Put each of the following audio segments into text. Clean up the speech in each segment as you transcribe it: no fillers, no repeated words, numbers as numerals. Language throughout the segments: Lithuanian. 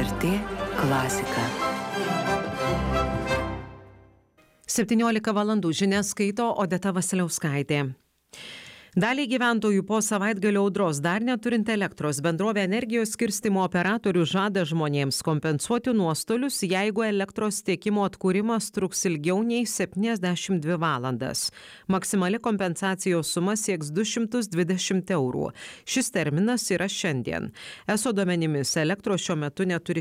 LRT klasika. 17 valandų žinias skaito Odeta Vasiliauskaitė. Daliai gyventojų po savaitgalio audros dar neturint elektros, bendrovė Energijos skirstymo operatorių žada žmonėms kompensuoti nuostolius, jeigu elektros tiekimo atkūrimas truks ilgiau nei 72 valandas. Maksimali kompensacijos suma sieks 220 eurų. Šis terminas yra šiandien. ESO duomenimis elektros šiuo metu neturi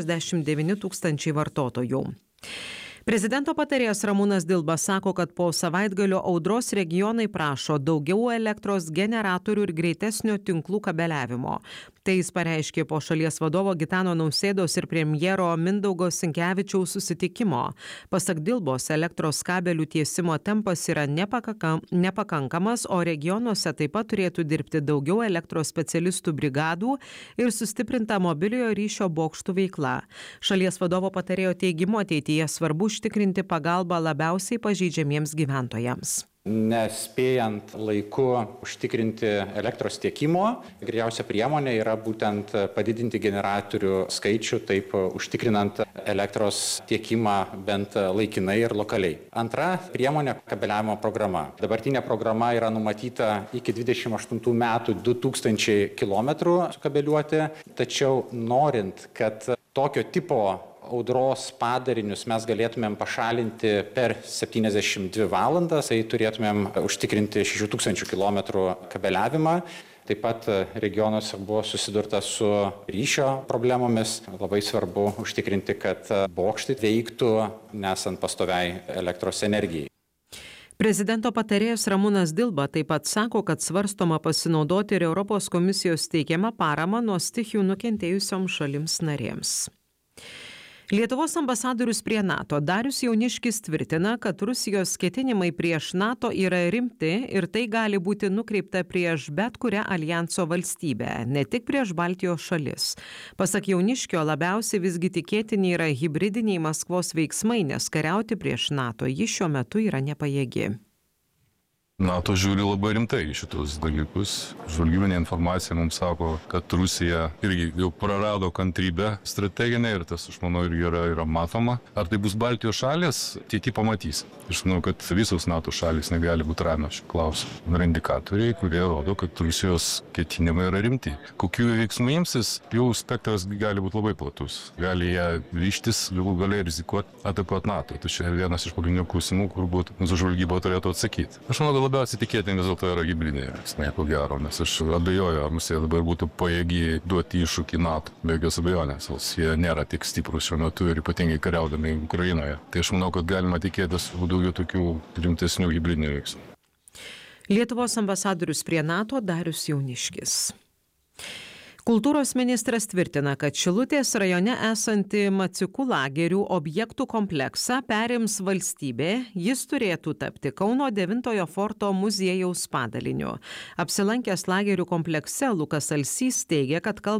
69 tūkstančiai vartotojų. Prezidento patarėjas Ramūnas Dilba sako, kad po savaitgalio audros regionai prašo daugiau elektros generatorių ir greitesnio tinklų kabeliavimo. Tai jis pareiškė po šalies vadovo Gitano Nausėdos ir premjero Mindaugo Sinkevičiaus susitikimo. Pasak Dilbos, elektros kabelių tiesimo tempas yra nepakankamas, o regionuose taip pat turėtų dirbti daugiau elektros specialistų brigadų ir sustiprinta mobiliojo ryšio bokštų veikla. Šalies vadovo patarėjo teigimu ateityje svarbu užtikrinti pagalbą labiausiai pažeidžiamiems gyventojams. Nespėjant laiku užtikrinti elektros tiekimo, geriausia priemonė yra būtent padidinti generatorių skaičių, taip užtikrinant elektros tiekimą bent laikinai ir lokaliai. Antra priemonė - kabeliavimo programa. Dabartinė programa yra numatyta iki 28 metų 2000 km sukabeliuoti, tačiau norint, kad tokio tipo audros padarinius mes galėtumėm pašalinti per 72 valandas, tai turėtumėm užtikrinti 6000 km kabeliavimą. Taip pat regionuose buvo susidurta su ryšio problemomis. Labai svarbu užtikrinti, kad bokštai veiktų nesant pastoviai elektros energijai. Prezidento patarėjas Ramūnas Dilba taip pat sako, kad svarstoma pasinaudoti ir Europos komisijos teikiamą paramą nuo stichijų nukentėjusioms šalims narėms. Lietuvos ambasadorius prie NATO Darius Jauniškis tvirtina, kad Rusijos ketinimai prieš NATO yra rimti ir tai gali būti nukreipta prieš bet kurią aljanso valstybę, ne tik prieš Baltijos šalis. Pasak Jauniškio, labiausiai visgi tikėtini yra hibridiniai Maskvos veiksmai, nes kariauti prieš NATO ji šiuo metu yra nepajėgi. NATO žiūri labai rimtai į šitus dalykus. Žvalgybinė informacija mums sako, kad Rusija irgi jau prarado kantrybę strateginę ir tas, aš manau, irgi yra matoma. Ar tai bus Baltijos šalis, ateity pamatys. Aš manau, kad visos NATO šalis negali būti ramios šiuo klausimu. Yra indikatoriai, kurie rodo, kad Rusijos ketinimai yra rimti. Kokių veiksmų imsis, jų spektras gali būti labai platus. Gali jie ryžtis, gali rizikuoti atakuoti NATO. Tai čia vienas iš pagrindinių klausimų, kur būtų mūsų žvalgyba turėtų atsakyti. Aš manau, labiausiai tikėtini vis dėlto yra hibridiniai veiksmai, ko gero, nes aš abejoju, ar Rusija dabar būtų pajėgi duoti iššūkį NATO, be jokios abejonės, jie nėra tik stiprus šiuo metu ir ypatingai kariaudami Ukrainoje. Tai aš manau, kad galima tikėtis daugiau tokių rimtesnių hibridinių veiksmų. Lietuvos ambasadorius prie NATO Darius Jauniškis. Kultūros ministras tvirtina, kad Šilutės rajone esantį Macikų lagerių objektų kompleksą perims valstybė, jis turėtų tapti Kauno 9 forto muziejaus padaliniu. Apsilankęs lagerių komplekse Lukas Alsys teigia, kad